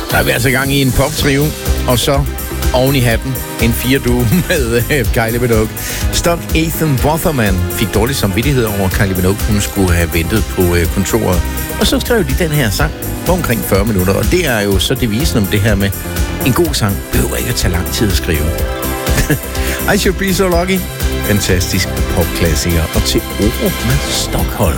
Der er vi altså i gang i en poptrio, og så oven i hatten en 4-duo med Kylie Minogue. Stock Ethan Botherman fik dårlig samvittighed over, at Kylie Minogue hun skulle have ventet på kontoret. Og så skrev de den her sang på omkring 40 minutter, og det er jo så devisen om det her med, en god sang behøver ikke at tage lang tid at skrive. I Should Be So Lucky. Fantastisk popklassiker. Og til ord med Stockholm.